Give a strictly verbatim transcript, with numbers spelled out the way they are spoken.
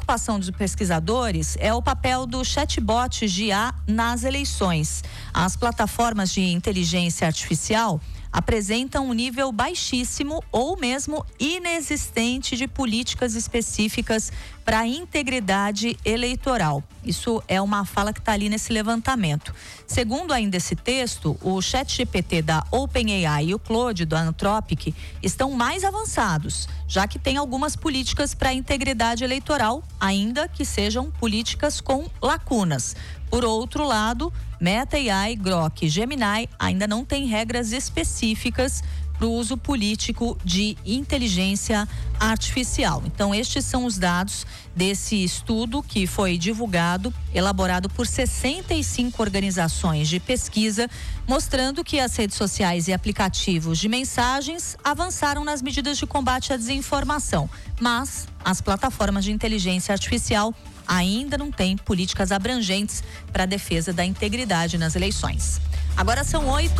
preocupação dos pesquisadores é o papel do chatbot de I A nas eleições. As plataformas de inteligência artificial apresentam um nível baixíssimo ou mesmo inexistente de políticas específicas para a integridade eleitoral. Isso é uma fala que está ali nesse levantamento. Segundo ainda esse texto, o ChatGPT da OpenAI e o Claude do Anthropic estão mais avançados, já que tem algumas políticas para a integridade eleitoral, ainda que sejam políticas com lacunas. Por outro lado, Meta A I, Grok e Gemini ainda não têm regras específicas para o uso político de inteligência artificial. Então, estes são os dados desse estudo que foi divulgado, elaborado por sessenta e cinco organizações de pesquisa, mostrando que as redes sociais e aplicativos de mensagens avançaram nas medidas de combate à desinformação, mas as plataformas de inteligência artificial ainda não têm políticas abrangentes para a defesa da integridade nas eleições. Agora são oito